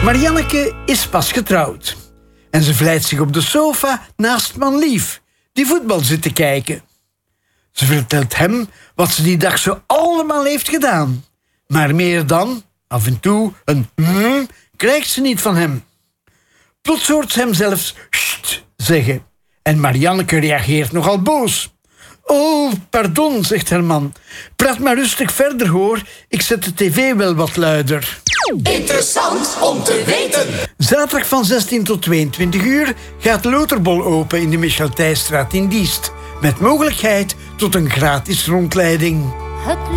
Marianneke is pas getrouwd. En ze vlijt zich op de sofa naast manlief, die voetbal zit te kijken. Ze vertelt hem wat ze die dag zo allemaal heeft gedaan. Maar meer dan, af en toe, een krijgt ze niet van hem. Plots hoort ze hem zelfs sst zeggen. En Marianneke reageert nogal boos. Oh, pardon, zegt haar man. Praat maar rustig verder, hoor. Ik zet de tv wel wat luider. Interessant om te weten. Zaterdag van 16 tot 22 uur gaat de Loterbol open in de Michel Thijsstraat in Diest. Met mogelijkheid tot een gratis rondleiding.